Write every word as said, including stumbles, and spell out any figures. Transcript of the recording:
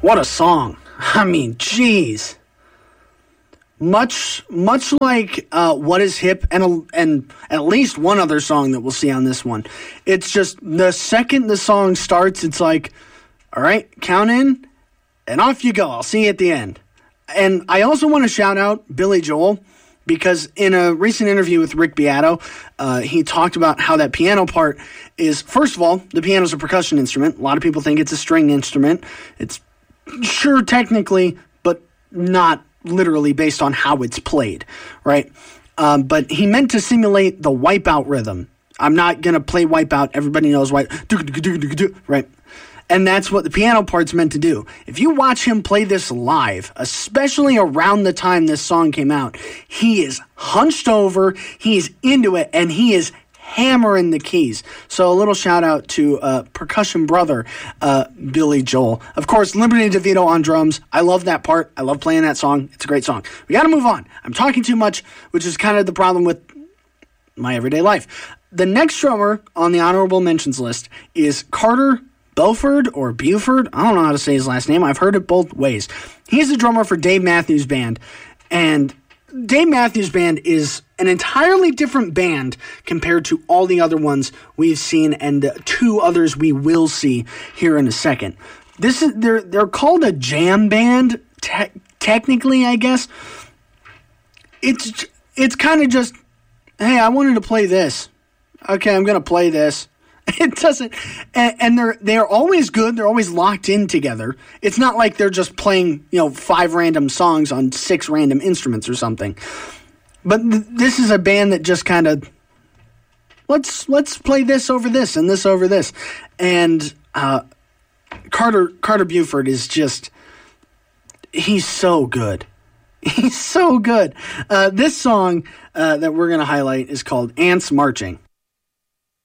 What a song. I mean, geez. Much much like uh, What Is Hip and, a, and at least one other song that we'll see on this one. It's just the second the song starts, it's like, all right, count in, and off you go. I'll see you at the end. And I also want to shout out Billy Joel, because in a recent interview with Rick Beato, uh, he talked about how that piano part is, first of all, the piano's a percussion instrument. A lot of people think it's a string instrument. It's sure technically, but not literally based on how it's played, right? Um, but he meant to simulate the Wipeout rhythm. I'm not going to play Wipeout. Everybody knows Wipe, right? And that's what the piano part's meant to do. If you watch him play this live, especially around the time this song came out, he is hunched over, he's into it, and he is hammering the keys. So a little shout out to uh, percussion brother uh, Billy Joel. Of course, Liberty DeVito on drums. I love that part. I love playing that song. It's a great song. We got to move on. I'm talking too much, which is kind of the problem with my everyday life. The next drummer on the honorable mentions list is Carter Belford or Buford. I don't know how to say his last name. I've heard it both ways. He's the drummer for Dave Matthews Band, and Dave Matthews Band is an entirely different band compared to all the other ones we've seen and the two others we will see here in a second. This is they're they're called a jam band, te- technically, I guess. It's it's kind of just, hey, I wanted to play this. Okay, I'm gonna play this. It doesn't, and, and they're they're always good. They're always locked in together. It's not like they're just playing, you know, five random songs on six random instruments or something. But th- this is a band that just kind of let's let's play this over this and this over this. And uh, Carter Carter Buford is just he's so good. He's so good. Uh, this song uh, that we're going to highlight is called Ants Marching.